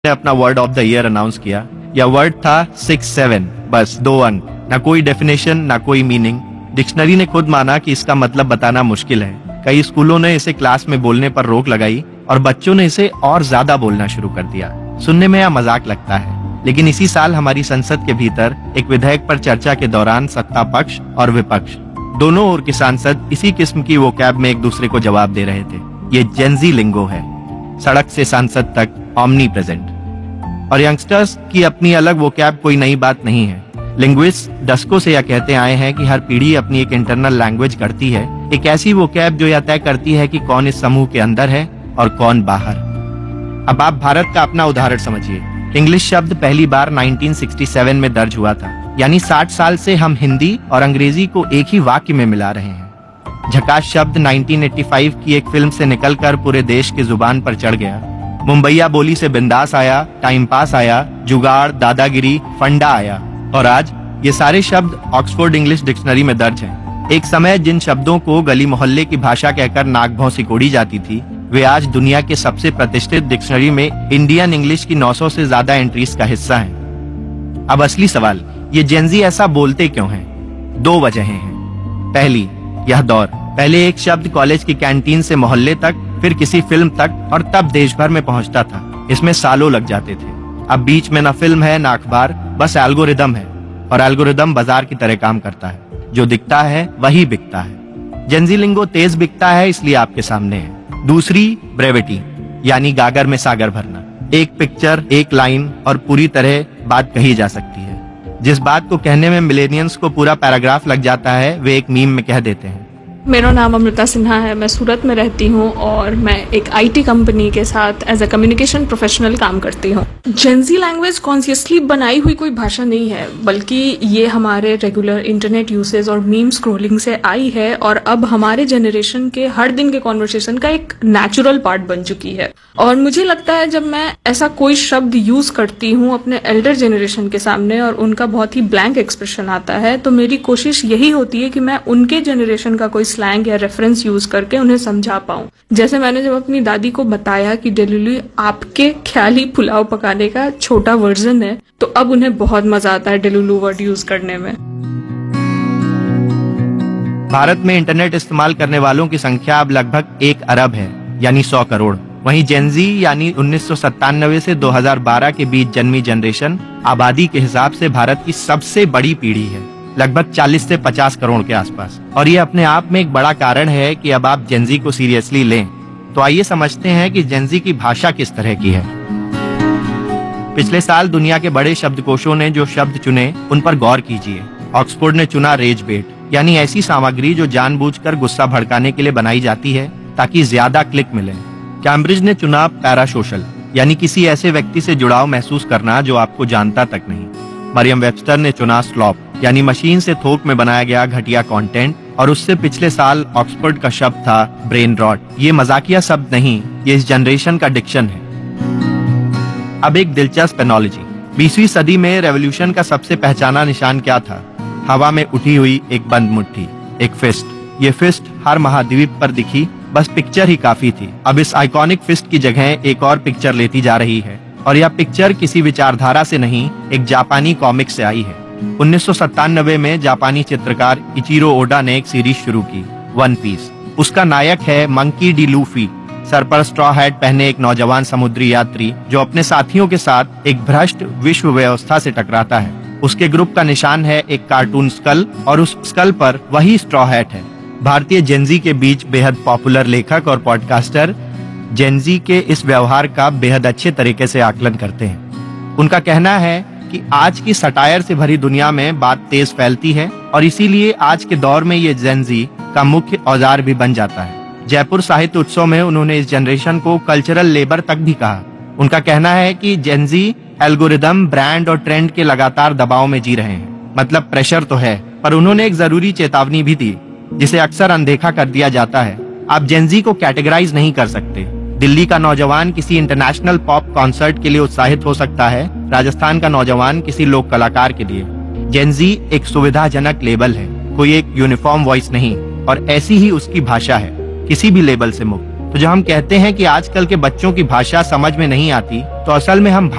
ने अपना word of the year announce किया। यह वर्ड था 6-7, बस 2 अंक, ना कोई डेफिनेशन ना कोई मीनिंग। डिक्शनरी ने खुद माना कि इसका मतलब बताना मुश्किल है। कई स्कूलों ने इसे क्लास में बोलने पर रोक लगाई और बच्चों ने इसे और ज्यादा बोलना शुरू कर दिया। सुनने में यह मजाक लगता है, लेकिन इसी साल हमारी संसद के भीतर एक विधेयक पर चर्चा के दौरान सत्ता पक्ष और विपक्ष दोनों ओर के सांसद इसी किस्म की वोकैब में एक दूसरे को जवाब दे रहे थे। ये जेनजी लिंगो है, सड़क से सांसद तक ऑमनी प्रेजेंट। और यंगस्टर्स की अपनी अलग वोकैब कोई नई बात नहीं है। लिंग्विस्ट दशकों से यह कहते आए हैं कि हर पीढ़ी अपनी एक इंटरनल लैंग्वेज करती है, एक ऐसी वोकैब जो यह तय करती है कि कौन इस समूह के अंदर है और कौन बाहर। अब आप भारत का अपना उदाहरण समझिए। इंग्लिश शब्द पहली बार 1967 में दर्ज हुआ था, यानी 60 साल से हम हिंदी और अंग्रेजी को एक ही वाक्य में मिला रहे हैं। झकास शब्द 1985 की एक फिल्म से निकलकर पूरे देश की जुबान पर चढ़ गया। मुंबईया बोली से बिंदास आया, टाइम पास आया, जुगाड़, दादागिरी, फंडा आया, और आज ये सारे शब्द ऑक्सफोर्ड इंग्लिश डिक्शनरी में दर्ज हैं। एक समय जिन शब्दों को गली मोहल्ले की भाषा कहकर नाक भौं सिकोड़ी जाती थी, वे आज दुनिया के सबसे प्रतिष्ठित डिक्शनरी में इंडियन इंग्लिश की 900 से ज्यादा एंट्रीज का हिस्सा हैं। अब असली सवाल, ये जेनजी ऐसा बोलते क्यों हैं? 2 वजहें हैं। पहली, यह दौर। पहले एक शब्द कॉलेज की कैंटीन से मोहल्ले तक, फिर किसी फिल्म तक, और तब देश भर में पहुंचता था। इसमें सालों लग जाते थे। अब बीच में न फिल्म है न अखबार, बस एल्गोरिदम है, और एल्गोरिदम बाजार की तरह काम करता है। जो दिखता है वही बिकता है। जेनजी लिंगो तेज बिकता है, इसलिए आपके सामने है। दूसरी, ब्रेविटी, यानी गागर में सागर भरना। एक पिक्चर, एक लाइन और पूरी तरह बात कही जा सकती है। जिस बात को कहने में मिलेनियंस को पूरा पैराग्राफ लग जाता है, वे एक मीम में कह देते हैं। मेरा नाम अमृता सिन्हा है, मैं सूरत में रहती हूँ और मैं एक आईटी कंपनी के साथ एज अ कम्युनिकेशन प्रोफेशनल काम करती हूँ। जेनजी लैंग्वेज कॉन्शियसली बनाई हुई कोई भाषा नहीं है, बल्कि ये हमारे रेगुलर इंटरनेट यूसेज और मीम स्क्रोलिंग से आई है और अब हमारे जनरेशन के हर दिन के कॉन्वर्सेशन का एक नेचुरल पार्ट बन चुकी है। और मुझे लगता है जब मैं ऐसा कोई शब्द यूज करती हूँ अपने एल्डर जनरेशन के सामने और उनका बहुत ही ब्लैंक एक्सप्रेशन आता है, तो मेरी कोशिश यही होती है कि मैं उनके जनरेशन का कोई स्लैंग या रेफरेंस यूज करके उन्हें समझा पाऊं। जैसे मैंने जब अपनी दादी को बताया कि डेलुलू आपके ख्याली पुलाव पकाने का छोटा वर्जन है, तो अब उन्हें बहुत मजा आता है डेलुलू वर्ड यूज करने में। भारत में इंटरनेट इस्तेमाल करने वालों की संख्या अब लगभग 1 अरब है, यानी 100 करोड़। वहीं जेनजी यानी 1997 से 2012 के बीच जन्मी जनरेशन आबादी के हिसाब से भारत की सबसे बड़ी पीढ़ी है, लगभग 40 से 50 करोड़ के आसपास। और ये अपने आप में एक बड़ा कारण है कि अब आप जेनजी को सीरियसली लें। तो आइए समझते हैं कि जेनजी की भाषा किस तरह की है। पिछले साल दुनिया के बड़े शब्दकोशों ने जो शब्द चुने उन पर गौर कीजिए। ऑक्सफोर्ड ने चुना रेज बेट, यानी ऐसी सामग्री जो जानबूझकर गुस्सा भड़काने के लिए बनाई जाती है ताकि ज्यादा क्लिक मिले। कैम्ब्रिज ने चुना पैरासोशल, यानी किसी ऐसे व्यक्ति से जुड़ाव महसूस करना जो आपको जानता तक नहीं। मरियम वेबस्टर ने चुना स्लॉप, यानी मशीन से थोक में बनाया गया घटिया कंटेंट, और उससे पिछले साल ऑक्सफोर्ड का शब्द था ब्रेन रॉट। ये मजाकिया शब्द नहीं, ये इस जनरेशन का डिक्शन है। अब एक दिलचस्प एनोलॉजी। 20वीं सदी में रेवोल्यूशन का सबसे पहचाना निशान क्या था? हवा में उठी हुई एक बंद मुट्ठी, एक फिस्ट। ये फिस्ट हर महाद्वीप पर दिखी, बस पिक्चर ही काफी थी। अब इस आइकॉनिक फिस्ट की जगह एक और पिक्चर लेती जा रही है, और यह पिक्चर किसी विचारधारा से नहीं, एक जापानी कॉमिक से आई है। 1997 में जापानी चित्रकार इचिरो ओडा ने एक सीरीज शुरू की, वन पीस। उसका नायक है मंकी डी लूफी, सर पर स्ट्रॉ हैट पहने एक नौजवान समुद्री यात्री जो अपने साथियों के साथ एक भ्रष्ट विश्व व्यवस्था से टकराता है। उसके ग्रुप का निशान है एक कार्टून स्कल, और उस स्कल पर वही स्ट्रॉ हैट है। भारतीय जेनजी के बीच बेहद पॉपुलर लेखक और पॉडकास्टर जेनजी के इस व्यवहार का बेहद अच्छे तरीके से आकलन करते हैं। उनका कहना है कि आज की सटायर से भरी दुनिया में बात तेज फैलती है, और इसीलिए आज के दौर में ये जेनजी का मुख्य औजार भी बन जाता है। जयपुर साहित्य उत्सव में उन्होंने इस जनरेशन को कल्चरल लेबर तक भी कहा। उनका कहना है कि जेनजी एल्गोरिदम, ब्रांड और ट्रेंड के लगातार दबाव में जी रहे हैं। मतलब प्रेशर तो है, पर उन्होंने एक जरूरी चेतावनी भी दी, जिसे अक्सर अनदेखा कर दिया जाता है। आप जेनजी को कैटेगराइज नहीं कर सकते। दिल्ली का नौजवान किसी इंटरनेशनल पॉप कॉन्सर्ट के लिए उत्साहित हो सकता है, राजस्थान का नौजवान किसी लोक कलाकार के लिए। जेनजी एक सुविधाजनक लेबल है, कोई एक यूनिफॉर्म वॉइस नहीं, और ऐसी ही उसकी भाषा है, किसी भी लेबल से मुक्त। तो जब हम कहते हैं कि आजकल के बच्चों की भाषा समझ में नहीं आती, तो असल में हम